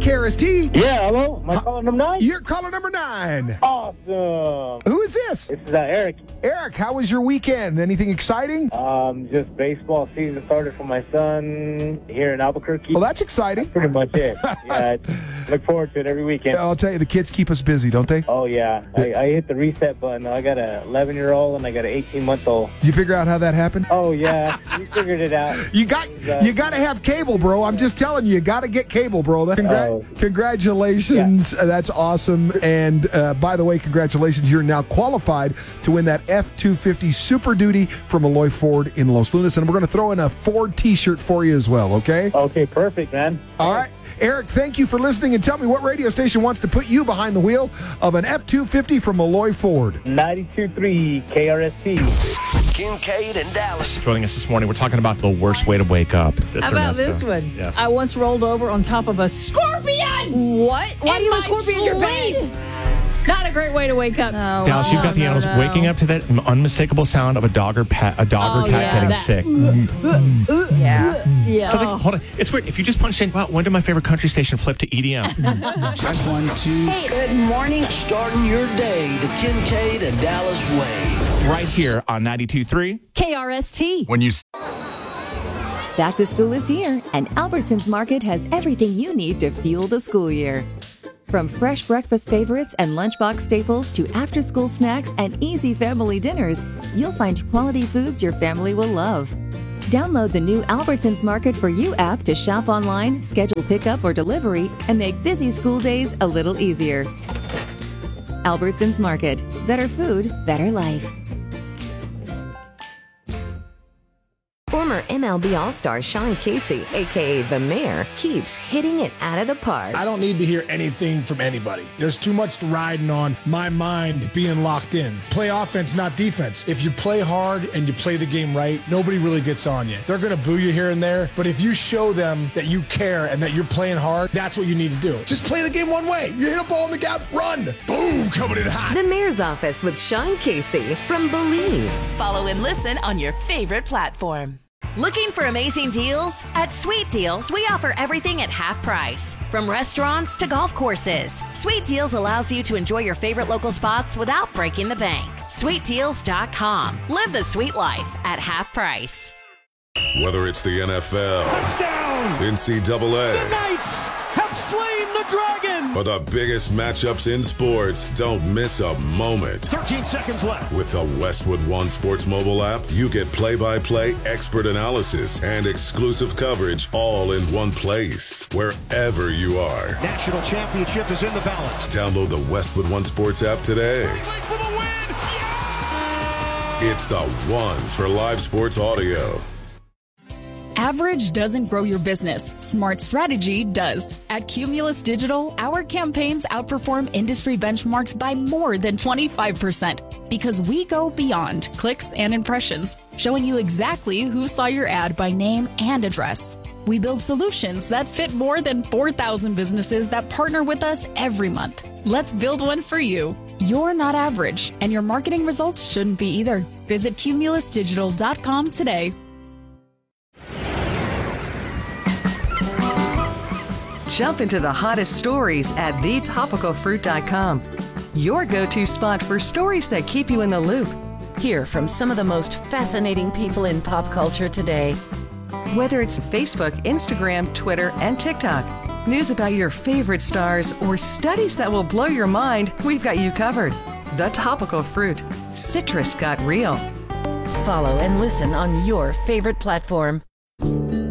KRST. Yeah, hello? Am I calling number 9? You're caller number 9. Awesome. Who is this? This is Eric. Eric, how was your weekend? Anything exciting? Just baseball season started for my son here in Albuquerque. Well, that's exciting. Pretty much it. Yeah, I look forward to it every weekend. I'll tell you, the kids keep us busy, don't they? Oh, yeah. I hit the reset button. I got an 11-year-old and I got an 18-month-old. Did you figure out how that happened? Oh, yeah. We figured it out. You got to have cable, bro. I'm just telling you got to get cable, bro. Congratulations. Yeah. That's awesome. And by the way, congratulations. You're now qualified to win that F-250 Super Duty from Alloy Ford in Los Lunas. And we're going to throw in a Ford T-shirt for you as well, okay? Okay, perfect, man. All right. Eric, thank you for listening, and tell me what radio station wants to put you behind the wheel of an F-250 from Alloy Ford. 92.3 KRST. Kincaid and Dallas. Joining us this morning, we're talking about the worst way to wake up. That's How about Ernesto. this one? Yeah. I once rolled over on top of a scorpion. What? Why do you have a scorpion in your bed? Not a great way to wake up. No. Dallas, you've got the animals waking up to that unmistakable sound of a dog or cat getting that. sick. Yeah. Yeah. So hold on. It's weird. If you just punch in, wow, when did my favorite country station flip to EDM? Check 1, 2. Hey, Good morning. Starting your day the Kincaid and Dallas way. Right here on 92.3. KRST. When you... Back to school is here, and Albertsons Market has everything you need to fuel the school year. From fresh breakfast favorites and lunchbox staples to after-school snacks and easy family dinners, you'll find quality foods your family will love. Download the new Albertsons Market for You app to shop online, schedule pickup or delivery, and make busy school days a little easier. Albertsons Market. Better food, better life. Former MLB All-Star Sean Casey, a.k.a. The Mayor, keeps hitting it out of the park. I don't need to hear anything from anybody. There's too much riding on my mind being locked in. Play offense, not defense. If you play hard and you play the game right, nobody really gets on you. They're going to boo you here and there, but if you show them that you care and that you're playing hard, that's what you need to do. Just play the game one way. You hit a ball in the gap, run. Boom, coming in hot. The Mayor's Office with Sean Casey from Believe. Follow and listen on your favorite platform. Looking for amazing deals? At Sweet Deals, we offer everything at half price. From restaurants to golf courses, Sweet Deals allows you to enjoy your favorite local spots without breaking the bank. SweetDeals.com. Live the sweet life at half price. Whether it's the NFL, touchdown, NCAA, the Knights have slain the dragon, or the biggest matchups in sports, don't miss a moment. 13 seconds left. With the Westwood One Sports mobile app, you get play-by-play expert analysis and exclusive coverage all in one place, wherever you are. National championship is in the balance. Download the Westwood One Sports app today. For the win. Yeah! It's the one for live sports audio. Average doesn't grow your business. Smart strategy does. At Cumulus Digital, our campaigns outperform industry benchmarks by more than 25% because we go beyond clicks and impressions, showing you exactly who saw your ad by name and address. We build solutions that fit more than 4,000 businesses that partner with us every month. Let's build one for you. You're not average, and your marketing results shouldn't be either. Visit cumulusdigital.com today. Jump into the hottest stories at thetopicalfruit.com. Your go-to spot for stories that keep you in the loop. Hear from some of the most fascinating people in pop culture today. Whether it's Facebook, Instagram, Twitter, and TikTok, news about your favorite stars, or studies that will blow your mind, we've got you covered. The Topical Fruit. Citrus got real. Follow and listen on your favorite platform.